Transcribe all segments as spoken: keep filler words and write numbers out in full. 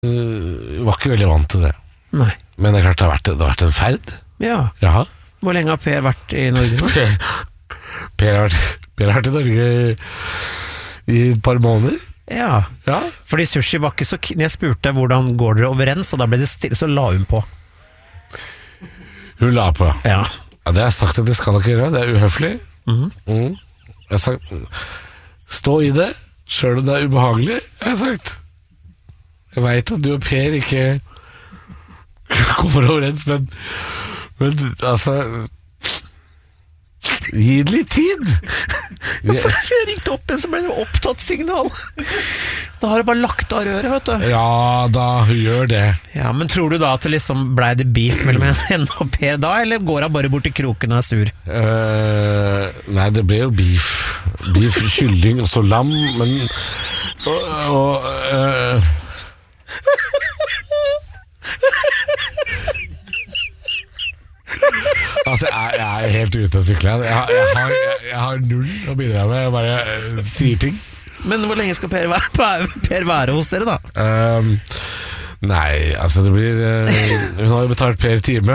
uh, var ikke veldig vant til det. Nei. Men det er klart det har vært, det har vært en ferd. Ja. Ja. Hvor lenge har Per vært i Norge nå? Per, per, har, vært, per har vært i Norge i et par måneder. Ja. Ja. Fordi Sushi var ikke så... Jeg spurte hvordan går dere overens, og da ble det stille, så la hun på. Hun la på, ja. Ja, det har jeg sagt at det skal dere gjøre. Det er uhøflig. Mm-hmm. Mm. Jeg har sagt stå i det, selv om det er ubehagelig. Jeg har sagt jeg vet at du og Per ikke kommer overens, men, men altså gi det litt tid. Hvorfor har jeg ringt opp en så ble det opptatt signal? Da har det bare lagt av røret, vet du. Ja, da gjør det. Ja, men tror du da at det liksom ble det beef mellom henne og Per da, eller går hun bare bort til kroken og er sur? Uh, nei, det ble jo beef. Beef, kylling og så lam, men og, og uh, altså, jeg, jeg er helt ute å sykle. Jeg, jeg, jeg, har, jeg, jeg har null å bidra med. Jeg bare uh, sier ting. Men hvor lenge skal Per være, per være hos dere, da? Um, nei, altså det blir uh, hun har jo betalt Per time.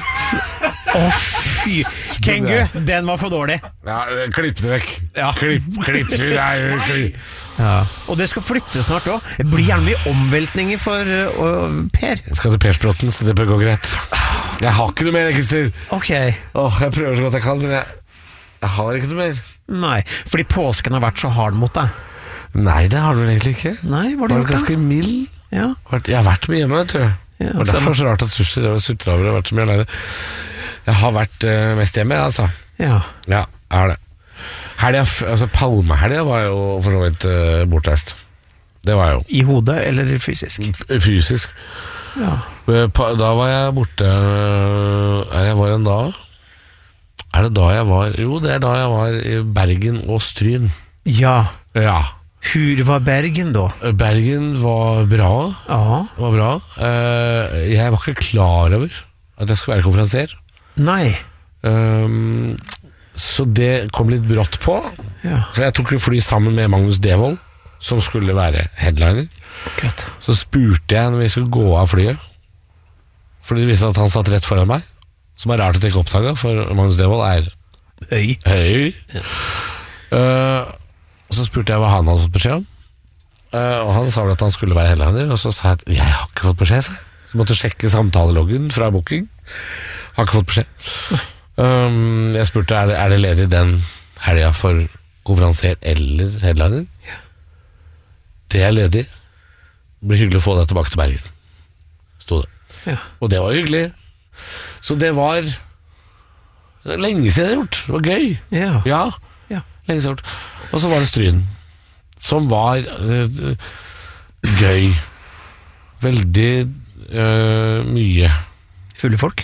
Å, oh, fy! Kengu, den var for dårlig. Ja, klipp det vekk. Ja. Klipp, klipp det nei, klipp. Ja. Og det skal flytte snart også. Det blir gjerne mye omveltninger for uh, Per. Jeg skal til Persbråten, så det bør gå greit. Jeg har ikke noe mer, Christer. Ok. Åh, jeg prøver så godt jeg kan, men jeg, jeg har ikke noe mer. Nei, fordi påsken har vært så hard mot deg. Nei, det har du vel egentlig ikke. Nei, hva har du det var gjort da? ganske mild. Ja. Jeg har vært mye hjemme, tror jeg. Ja, og derfor er det så rart at Sushi det var sutra over og vært så mye alene. Jeg har vært uh, mest hjemme, altså. Ja. Ja, jeg har det. Helga, altså Palmehelga var jo for så vidt uh, bortreist. Det var jo. I hodet eller fysisk? F fysisk. Ja. Da var jeg borte uh, Jeg var en dag. Er det da jeg var Jo, det er da jeg var i Bergen og Stryn. Ja. Ja. Hvor var Bergen da? Bergen var bra. Ja. Var bra. Uh, jeg var ikke klar over at jeg skulle være konferansier. Nei. Um, så det kom litt brått på. Ja. Så jeg tok jo fly sammen med Magnus Devold, som skulle være headliner. Greit. Så spurte jeg når vi skulle gå av flyet, fordi det viste at han satt rett foran meg, som er rart at jeg ikke oppdaget, for Magnus Devold er høy. høy. Ja. Uh, så spurte jeg hva han hadde fått beskjed om, uh, og han sa vel at han skulle være headliner, og så sa jeg at jeg har ikke fått beskjed. Så jeg måtte sjekke samtaleloggen fra booking. Har ikke fått beskjed. Um, jeg spurte er det, er det ledig den helga for konferansier eller headliner. Ja. Det er ledig. Det blir hyggelig å få deg tilbake til Bergen, stod det. Ja. Og det var hyggelig. Så det var det er lenge siden jeg har gjort. Det var gøy. Ja. Ja, ja. Lenge siden jeg har gjort. Og så var det Stryn, som var uh, gøy. Veldig uh, mye fulle folk.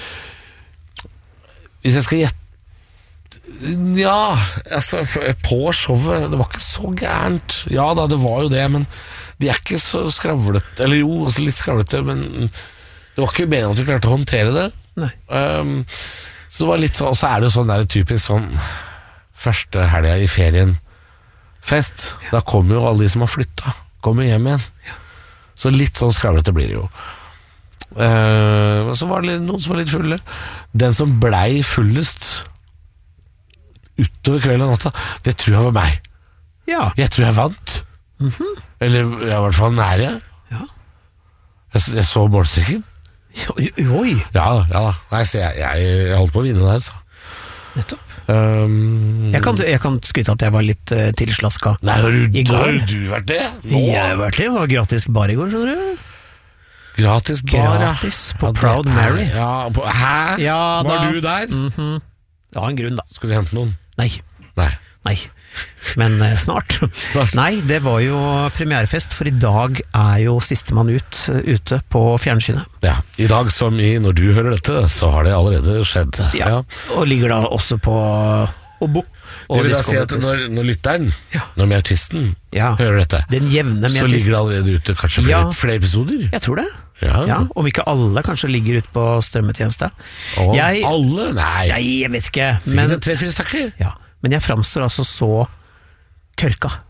Hvis jeg skal gjette Ja, altså på showet det var ikke så gærent. Ja da, det var jo det, men de er ikke så skravlete. Eller jo, også litt skravlete, men det var ikke meningen at vi klarte å håndtere det. Nei. Um, så det var litt sånn. Og så er det jo sånn der typisk sånn første helga i ferien fest. Ja. Da kommer jo alle de som har flytta, kommer hjem igjen. Ja. Så litt sånn skravlete blir det jo. Uh, så var det litt, noen som var litt fulle. Den som blei fullest utover kvelden og natta, det tror jeg var meg. Ja. Jeg tror jeg vant. Mm-hmm. Eller jeg var i hvert fall nære. Ja. Jeg, jeg så målstreken. Oi, oi. Ja da, ja da. Nei, så jeg, jeg, jeg holdt på å vinne der, så. Nettopp. Um, jeg, kan, jeg kan skryte at jeg var litt uh, tilslaska. Nei, har du, I går. Har du vært det? Nå? Jeg har vært det. Det var gratis bar i går, skjønner du. Gratis bar, gratis ja. På ja, Proud Mary. Ja, på, hæ? Ja, var da. du der? Mm-hmm. Det var en grunn, da. Skulle du hente noen? Nei. Nei. Nei. Men eh, snart. snart. Nei, det var jo premierefest, for i dag er jo sistemann ut ute på fjernsynet. Ja, i dag som i når du hører dette, så har det allerede skjedd. Ja, ja. Og ligger da også på Obo. Det vil da si at når, når lytteren, ja. når artisten ja. hører dette, Den jevne så ligger det allerede ute kanskje flere, ja. flere episoder? Jeg tror det. Ja. Ja, om ikke alle kanskje ligger ute på strømmetjeneste. Åh, jeg, alle? Nei. Jeg, jeg vet ikke. Men, tre-fire stykker? Ja, men jeg framstår altså så kørka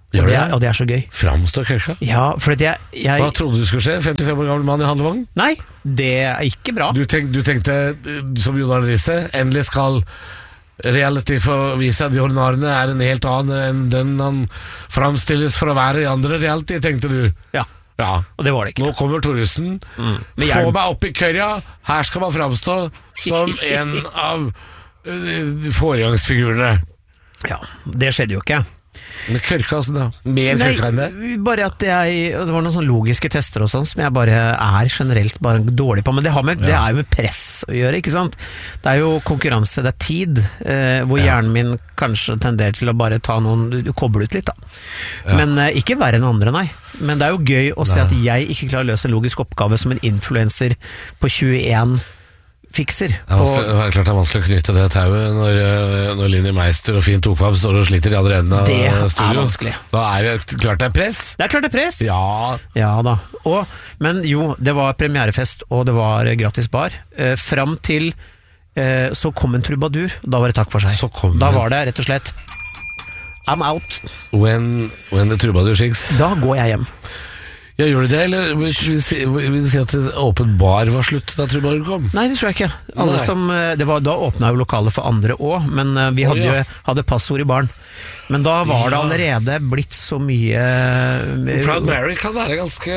Og det, er, og det er så gøy. Framstår Kørka? Ja, for at jeg, jeg Hva trodde du skulle skje? femtifem år gammel mann i handlevogn? Nei, det er ikke bra. Du, tenk, du tenkte, som Jon Arne Riise, endelig skal reality få vise at Jon Arne er en helt annen enn den han framstilles for å være i andre reality, tenkte du. Ja, ja. Og det var det ikke. Nå kommer Thoresen. Mm. Få meg opp i kørja. Her skal man framstå som en av uh, foregangsfigurene. Ja, det skjedde jo ikke. Men Kørka, altså da? Mer Kørka enn det? Bare at jeg, det var noen sånne logiske tester og sånn som jeg bare er generelt bare dårlig på, men det, har med, ja. det er jo med press å gjøre, ikke sant? Det er jo konkurranse, det er tid, eh, hvor ja. hjernen min kanskje tenderer til å bare ta noen, du kobler ut litt da. Ja. Men eh, ikke verre enn andre, nei. Men det er jo gøy å se at jeg ikke klarer å løse en logisk oppgave som en influencer på tjueen fikser. Det er, vanskelig, det er klart det er vanskelig å knytte det tauet når, når Linni Meister og Finn Tokvam står og sliter i andre enden av studio. Det er vanskelig. Da er det klart det er press. Det er klart det er press. Ja. Ja da. Og, men jo, det var premierefest, og det var gratis bar. Eh, fram til eh, så kom en trubadur, da var det takk for seg. Så kom da det. var det rett og slett I'm out. When, when the trubadur sings. Da går jeg hjem. Ja, gjør du det, eller vil du si, vil du si at det åpen bar var slutt da trubadur kom? Nei, det tror jeg ikke. Alle som, det var, da åpnet jo lokalet for andre også, men vi hadde, oh, ja. hadde passord i baren. Men da var det allerede blitt så mye... Proud Mary kan være ganske,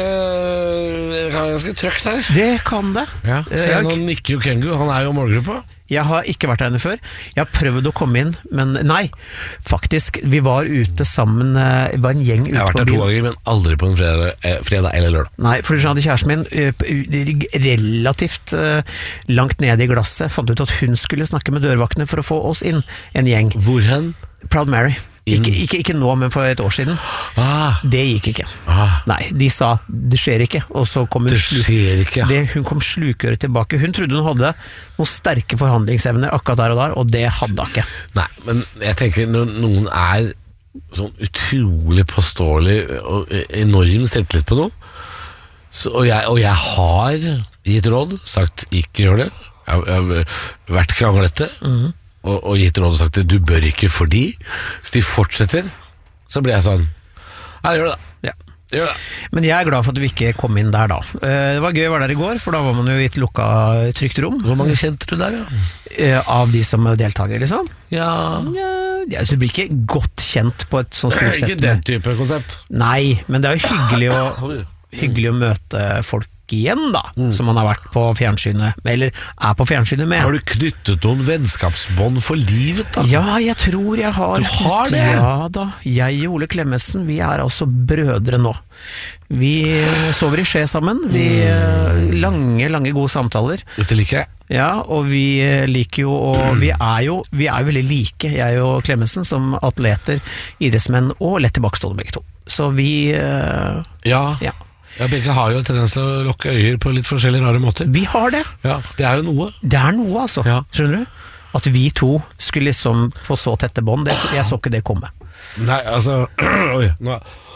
kan være ganske trøkt her. Det kan det. Ja, se jeg, nå nikker jo Kengu, han er jo målgruppa. Jeg har ikke vært der inne før. Jeg har prøvd å komme inn, men nei. Faktisk, vi var ute sammen, det var en gjeng ute på byen. Jeg har vært der to ganger, men aldri på en fredag, fredag eller lørdag. Nei, for du skjønner, kjæresten min, relativt langt nede i glasset, fant ut at hun skulle snakke med dørvaktene for å få oss inn, en gjeng. Hvor hen? Proud Mary. Ikke, ikke, ikke nå, men for et år siden. Ah. Det gikk ikke. Ah. Nei, de sa, det skjer ikke. Og så kom hun, det skjer ikke, ja. det, hun kom slukøret tilbake. Hun trodde hun hadde noen sterke forhandlingsevner akkurat der og der, og det hadde hun ikke. Nei, men jeg tenker når noen er sånn utrolig påståelig og enorm selvtillit på noe, så, og, jeg, og jeg har gitt råd, sagt ikke gjør det, jeg, jeg har vært kranglete, mm-hmm. Og, og gitt råd og sagt det, du bør ikke fordi hvis de fortsetter, så blir jeg sånn ja, gjør det da ja. Gjør det. Men jeg er glad for at du ikke kom inn der da. Det var gøy å være der i går, for da var man jo i et lukka trygt rom. Hvor mange kjente du der, ja? Av de som deltager, liksom? Ja, ja så du blir ikke godt kjent på et sånt stort sett. Ikke den type konsept. Nei, men det er jo hyggelig å, hyggelig å møte folk igjen da, mm. som man har vært på fjernsynet eller er på fjernsynet med. Har du knyttet noen vennskapsbånd for livet da? Ja, jeg tror jeg har. Du har det? Ja da, jeg og Ole Klemmensen, vi er altså brødre nå. Vi sover i skje sammen, vi mm. lange, lange gode samtaler. Dette liker jeg. Ja, og vi liker jo, og vi er jo, vi er jo veldig like, jeg og Klemmensen, som atleter, idrettsmenn og lett tilbakestående begge to. Så vi... Uh, ja, ja. Ja, begge har jo en tendens til å lukke øyer på litt forskjellige rare måter. Vi har det. Ja, det er jo noe. Det er noe, altså. Ja. Skjønner du? At vi to skulle liksom få så tette bånd, det, jeg så ikke det komme. Nei, altså... Oi, nå...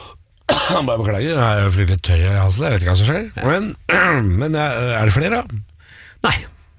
Bare beklager, jeg er fryktelig tørr i halsen, jeg vet ikke hva som skjer. Men, men er det flere da? Nei.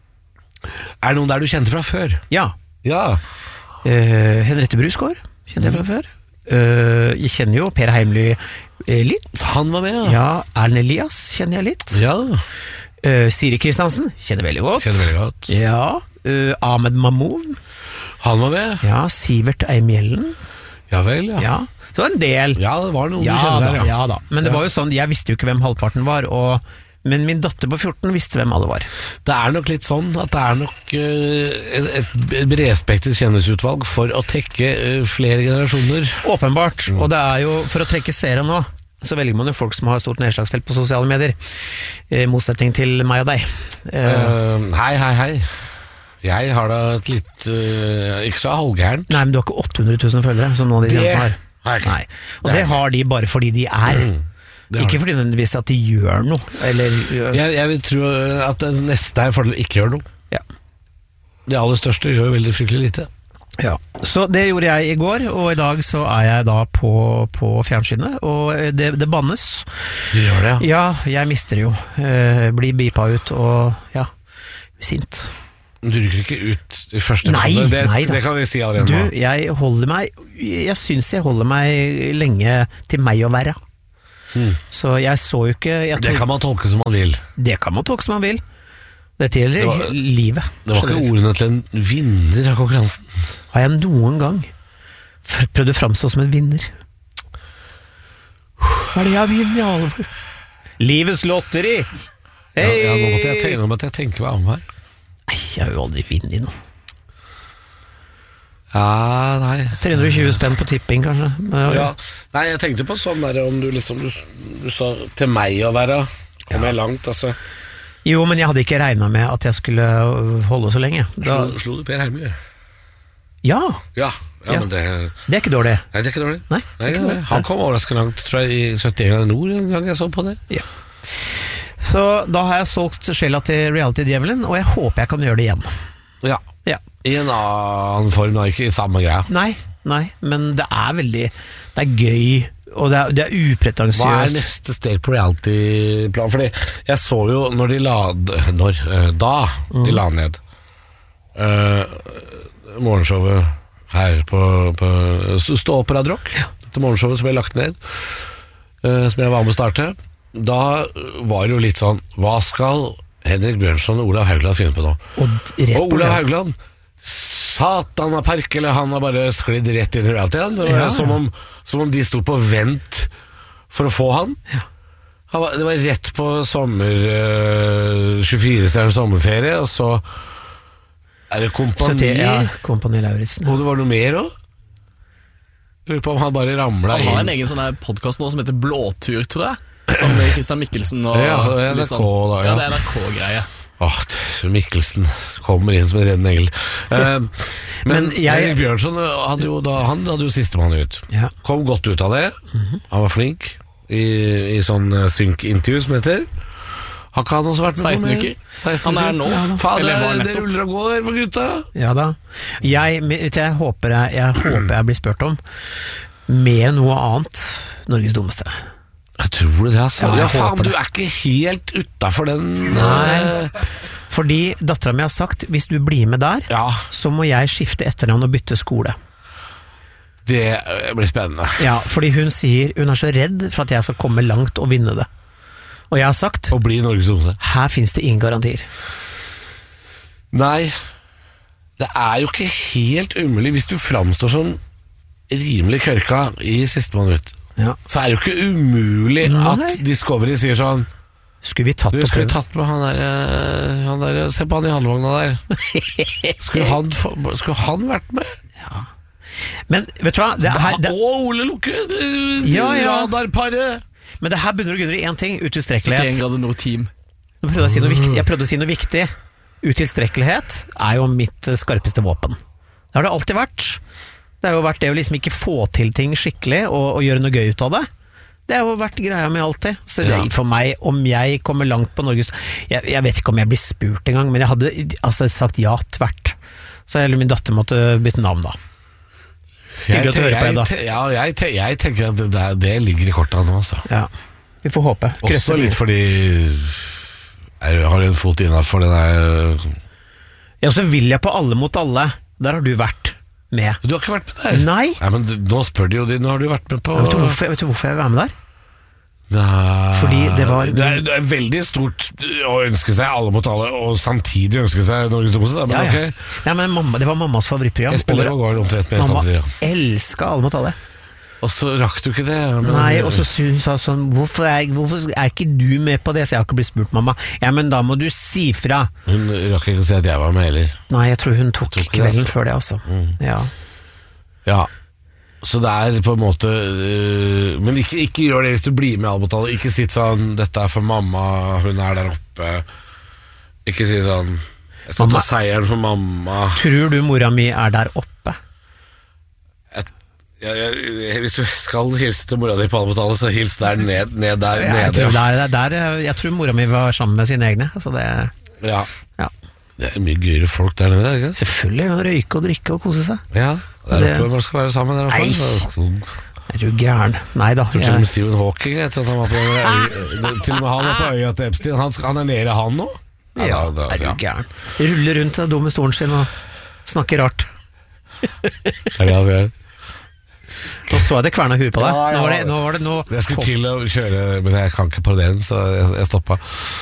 Er det noen der du kjente fra før? Ja. Ja. Uh, Henriette Brusgaard kjente jeg fra før. Uh, jeg kjenner jo Per Heimly litt. Han var med, ja. Ja, Erlend Elias kjenner jeg litt. Ja. Uh, Siri Kristiansen kjenner veldig godt. Kjenner veldig godt. Ja. Uh, Ahmed Mahmoud. Han var med. Ja, Sivert Eimjellen. Ja vel, ja. Ja. Det var en del. Ja, det var noen ja, du kjenner der, ja. Ja da. Men det ja. var jo sånn, jeg visste jo ikke hvem halvparten var, og men min datter på fjorten visste hvem alle var. Det er nok litt sånn at det er nok uh, et, et bredspektet kjendisutvalg for å tekke uh, flere generasjoner. Åpenbart, mm. og det er jo for å trekke serien nå, så velger man jo folk som har stort nedslagsfelt på sosiale medier, i motsetning til meg og deg. Uh, uh, hei, hei, hei. Jeg har da et litt uh, ikke så halvgærent. Nei, men du har ikke åtte hundre tusen følgere, som noen av de jentene har. Nei. Og det, det har de bare fordi de er... Mm. Ikke fordi nødvendigvis at de gjør noe eller, jeg, jeg vil tro at det neste er fordel ikke gjør noe. Ja. Det aller største gjør veldig fryktelig lite. Ja. Så det gjorde jeg i går, og i dag så er jeg da på, på fjernsynet, og det, det bannes. Du gjør det, ja? Ja, jeg mister jo. Eh, blir bipa ut, og ja, sint. Du rykker ikke ut i første Nei, episode. Det, nei da. det kan vi si allerede Du, nå. jeg holder meg Jeg synes jeg holder meg lenge til meg å være. Hmm. Så jeg så jo ikke jeg Det tro- kan man tolke som man vil. det kan man tolke som man vil. Dette gjelder Det var- livet. Det var ikke generelt. ordene til en vinner av konkurransen. Har jeg noen gang f- prøvd å framstå som en vinner? Hva er det jeg har vunnet i alvor? Livets lotteri! Ja, Hei! ja, nå måtte jeg tenke, nå måtte jeg tenke meg om her. Nei, jeg har jo aldri vunnet noe. Ja, nei. tre hundre og tjue spenn på tipping, kanskje. Men, Ja. Nei, jeg tenkte på sånn der om du liksom Du, du sa til meg å være. Kom jeg langt, altså. Jo, men jeg hadde ikke regna med at jeg skulle holde så lenge. Da, Slo, slo du Per Hermøy? ja, Ja, ja, Ja. men det det er ikke dårlig. Nei, det er ikke dårlig. Nei, det er ikke dårlig. Han kom overraskende langt, tror jeg, i syttien grader nord en gang jeg så på det. Ja. Så da har jeg solgt sjela til reality-djevelen, og jeg håper jeg kan gjøre det igjen. Ja. Ja. I en annen form, da, ikke i samme greia. Nei, nei, men det er veldig Det er gøy, og det er, det er Hva er upretensiøst. neste steg på reality-plan? Fordi jeg så jo når de la Når? eh, Da de la ned uh, morgenshowet her på, på Stå opp Radio Rock. Dette morgenshowet som ble lagt ned, eh, som jeg var med å starte. Da var det jo litt sånn Hva skal Henrik Bjørnson og Olav Haugland finne på nå? Og rett Og på Olav det. Haugland, satan av perk, eller han har bare sklidd rett inn i realityen. Det var Ja. som, om, som om de sto på vent for å få han. Ja. han var, det var rett på sommer uh, tjuefire stjerners sommerferie, og så er det kompani. sytti, ja, Kompani Lauritzen. Og det var noe mer òg. Lurer på om han bare ramla Han har en inn. egen sånn podkast nå som heter Blåtur, tror jeg. Sammen med Christian Mikkelsen og Ja, det er litt N R K da, ja. Ja, det er N R K-greie. Åh, det- Mikkelsen kommer inn som en reddende engel. Eh, men Men jeg- Henrik Bjørnson hadde jo, da, han hadde jo sistemann ut. Ja. Kom godt ut av det. Han var flink i, i sånn eh, synk-intervju som det heter. Har ikke han også vært med på seksten mer? uker. seksten Han er uker. nå. Ja, da. Fader, Eller var det nettopp. ruller og går for gutta. Ja da. Jeg, vet du, jeg, håper jeg, jeg håper jeg blir spurt om mer enn noe annet Norges dummeste. Jeg tror det, altså. Ja, Ja, jeg faen, håper du det. er ikke helt utafor den Nei. eh, Fordi dattera mi har sagt hvis du blir med der, Ja, så må jeg skifte etternavn og bytte skole. det eh, blir spennende. Ja, fordi hun sier hun er så redd for at jeg skal komme langt og vinne det. Og jeg har sagt Å bli Norges dummeste. her finnes det ingen garantier. Nei, det er jo ikke helt umulig hvis du framstår som rimelig kørka i sistemann ut. Ja. Så er det jo ikke umulig Nei. at Discovery sier sånn Skulle vi tatt Du på skulle prøven? tatt med han der, eh, han der Se på han i handlevogna der. Skulle han, få- skulle han vært med? Men vet du hva? Det her, det, Og Ole Lukke! det- Ja, ja. Radarparet! men det her bunner og grunner i én ting. syttien Utilstrekkelighet. grader nord team. Nå prøvde jeg, å si noe viktig. jeg prøvde å si noe viktig. Utilstrekkelighet er jo mitt eh, skarpeste våpen. Det har det alltid vært. Det har jo vært det å liksom ikke få til ting skikkelig og, og gjøre noe gøy ut av det. Det har jo vært greia mi alltid. Så det, Ja. for meg, om jeg kommer langt på Norges jeg, jeg vet ikke om jeg blir spurt engang, men jeg hadde altså, sagt ja tvert. Så eller min datter måtte bytte navn da. Hyggelig at du te- hører på, Edda. te- Ja, jeg, te- jeg tenker at det, det, det ligger i korta nå, altså. Ja, vi får håpe. Også Krøsser litt fordi jeg har en fot innafor den der. Ja, så vil jeg på Alle mot alle. Der har du vært med. Du har ikke vært med der? Nei. Nei, men du- nå spør de jo de, nå har du vært med på Vet du hvorfor, vet du hvorfor jeg vil være med der? Nei. Fordi det var- det, er, det er veldig stort å ønske seg Alle mot alle, og samtidig ønske seg Norges dummeste. da, Men Ja, ja. ok, Nei, men mamma, det var mammas favorittprogram. jeg spiller Over- og går omtrent med Mamma samtidig. Ja. elska Alle mot alle. Og så rakk du ikke det. Men, Nei, og så hun sa sånn hvorfor er, hvorfor er ikke du med på det? Så jeg har ikke blitt spurt, mamma. Ja, men da må du si fra. Hun rakk ikke å si at jeg var med heller. Nei, jeg tror hun tok, Tok det, kvelden altså. før det, altså. Ja. Ja. Så det er på en måte øh, Men ikke, ikke gjør det hvis du blir med Alle mot alle. Ikke sitt sånn 'Dette er for mamma, hun er der oppe'. Ikke si sånn 'Jeg skal Mamma- ta seieren for mamma'. Tror du mora mi er der oppe? Et, ja, ja, hvis du skal hilse til mora di på Alle mot alle, så hils der ned, ned der Jeg nede. tror, Ja. der, der, jeg tror mora mi var sammen med sine egne. Altså det, Ja. ja. Det er mye gøyere folk der nede, ikke sant? Selvfølgelig. Å røyke og drikke og kose seg. Ja, der Det- oppe man skal være sammen der oppe. Nei. Så- Er du gæren? Nei da. Til og med Jeg, Stephen Hawking etter at han var på øy, Til og med han er på øya til Epstein. Han, skal- han er nede, han nå? Ja, da, da, er du ja. gæren. Ruller rundt den dumme stolen sin og snakker rart. Er det han gjør? Nå så jeg det kverna huet på deg. Ja, ja. Nå var det, nå var det nå Jeg skulle til å kjøre, men jeg kan ikke parodiere den, så jeg, jeg stoppa.